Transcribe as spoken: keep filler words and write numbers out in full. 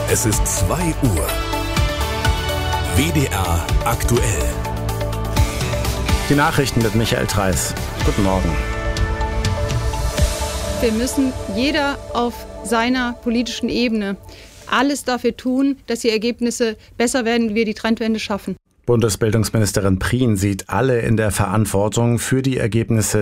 Es ist zwei Uhr. W D R aktuell. Die Nachrichten mit Michael Treiß. Guten Morgen. Wir müssen jeder auf seiner politischen Ebene alles dafür tun, dass die Ergebnisse besser werden, wie wir die Trendwende schaffen. Bundesbildungsministerin Prien sieht alle in der Verantwortung für die Ergebnisse